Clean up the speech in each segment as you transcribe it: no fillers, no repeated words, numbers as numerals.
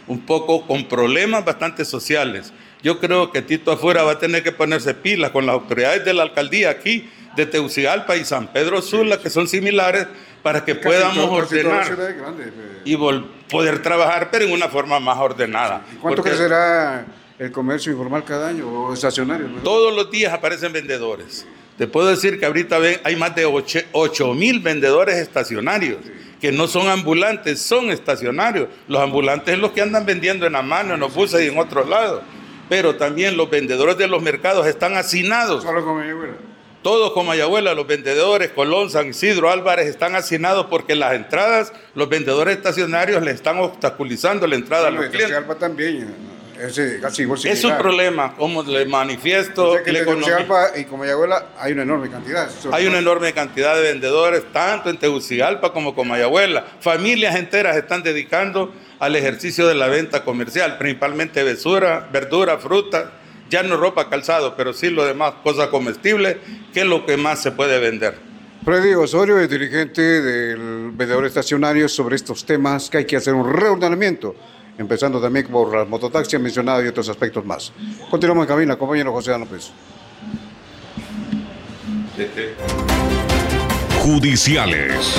un poco con problemas bastante sociales. Yo creo que Tito Afuera va a tener que ponerse pilas con las autoridades de la alcaldía aquí, de Tegucigalpa y San Pedro Sula, que son similares, para que podamos ordenar y poder trabajar, pero en una forma más ordenada. ¿Y cuánto crecerá el comercio informal cada año o estacionario? Todos los días aparecen vendedores. Te puedo decir que ahorita hay más de 8,000 vendedores estacionarios, que no son ambulantes, son estacionarios. Los ambulantes son los que andan vendiendo en la mano, en los buses y en otros lados. Pero también los vendedores de los mercados están hacinados. ¿Solo con Mayagüela? Todos con Mayagüela, los vendedores, Colón, San Isidro, Álvarez, están hacinados porque las entradas, los vendedores estacionarios le están obstaculizando la entrada a los clientes. También. Es un problema, como le manifiesto. O sea que en Tegucigalpa y con Mayagüela hay una enorme cantidad. Hay una enorme cantidad de vendedores, tanto en Tegucigalpa como con Mayagüela. Familias enteras están dedicando al ejercicio de la venta comercial, principalmente verdura, fruta, ya no ropa, calzado, pero sí lo demás, cosas comestibles, que es lo que más se puede vender. Freddy Osorio es dirigente del vendedor estacionario sobre estos temas, que hay que hacer un reordenamiento, empezando también por las mototaxis mencionadas y otros aspectos más. Continuamos en cabina, compañero José Dan López. Judiciales.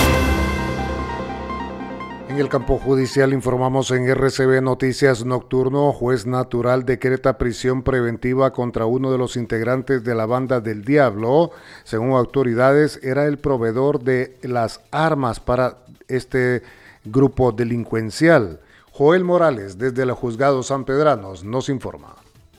En el campo judicial informamos en RCB Noticias Nocturno, juez natural decreta prisión preventiva contra uno de los integrantes de la Banda del Diablo. Según autoridades, era el proveedor de las armas para este grupo delincuencial. Joel Morales, desde el Juzgado Sanpedranos, nos informa.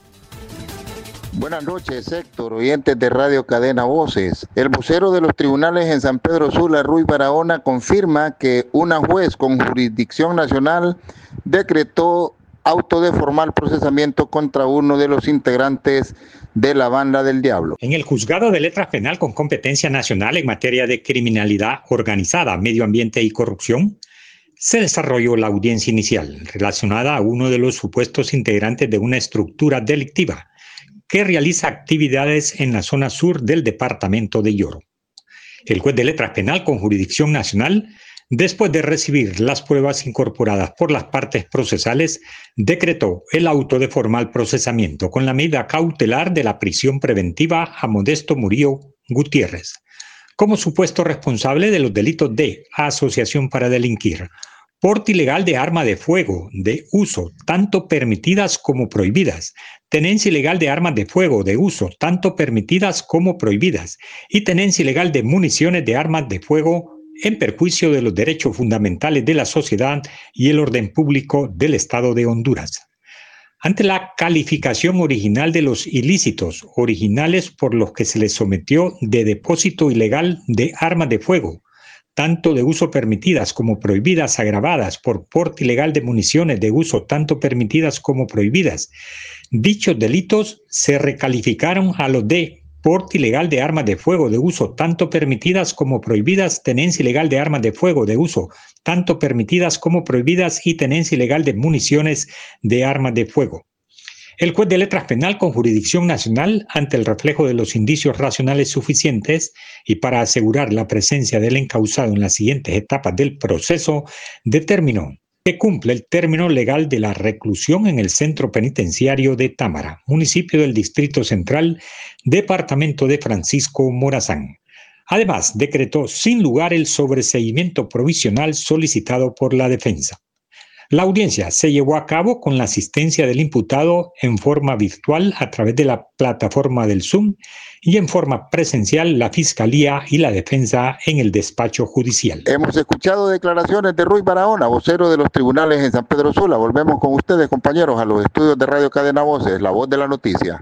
Buenas noches, Héctor, oyentes de Radio Cadena Voces. El vocero de los tribunales en San Pedro Sula, Ruy Barahona, confirma que una juez con jurisdicción nacional decretó auto de formal procesamiento contra uno de los integrantes de la Banda del Diablo. En el Juzgado de Letras Penal con competencia nacional en materia de criminalidad organizada, medio ambiente y corrupción, se desarrolló la audiencia inicial relacionada a uno de los supuestos integrantes de una estructura delictiva que realiza actividades en la zona sur del departamento de Yoro. El juez de letras penal con jurisdicción nacional, después de recibir las pruebas incorporadas por las partes procesales, decretó el auto de formal procesamiento con la medida cautelar de la prisión preventiva a Modesto Murillo Gutiérrez, como supuesto responsable de los delitos de asociación para delinquir, porte ilegal de arma de fuego de uso tanto permitidas como prohibidas, tenencia ilegal de armas de fuego de uso tanto permitidas como prohibidas y tenencia ilegal de municiones de armas de fuego en perjuicio de los derechos fundamentales de la sociedad y el orden público del Estado de Honduras. Ante la calificación original de los ilícitos originales por los que se les sometió de depósito ilegal de armas de fuego, tanto de uso permitidas como prohibidas, agravadas por porte ilegal de municiones de uso tanto permitidas como prohibidas, dichos delitos se recalificaron a los de porte ilegal de armas de fuego de uso tanto permitidas como prohibidas, tenencia ilegal de armas de fuego de uso tanto permitidas como prohibidas y tenencia ilegal de municiones de armas de fuego. El juez de letras penal con jurisdicción nacional, ante el reflejo de los indicios racionales suficientes y para asegurar la presencia del encausado en las siguientes etapas del proceso, determinó que cumple el término legal de la reclusión en el centro penitenciario de Támara, municipio del Distrito Central, departamento de Francisco Morazán. Además, decretó sin lugar el sobreseimiento provisional solicitado por la defensa. La audiencia se llevó a cabo con la asistencia del imputado en forma virtual a través de la plataforma del Zoom y en forma presencial la Fiscalía y la defensa en el despacho judicial. Hemos escuchado declaraciones de Ruy Barahona, vocero de los tribunales en San Pedro Sula. Volvemos con ustedes, compañeros, a los estudios de Radio Cadena Voces, la voz de la noticia.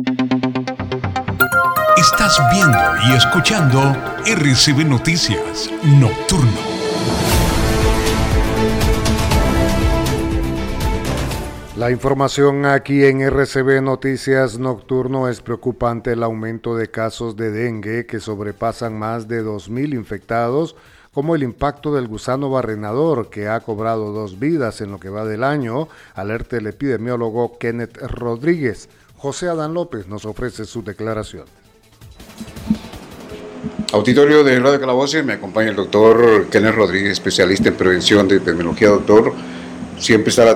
Estás viendo y escuchando RCB Noticias Nocturno. La información aquí en RCB Noticias Nocturno es preocupante el aumento de casos de dengue que sobrepasan más de 2,000 infectados, como el impacto del gusano barrenador que ha cobrado 2 vidas en lo que va del año, alerta el epidemiólogo Kenneth Rodríguez. José Adán López nos ofrece su declaración. Auditorio de Radio Calabozo, me acompaña el doctor Kenneth Rodríguez, especialista en prevención de epidemiología. Doctor, siempre está la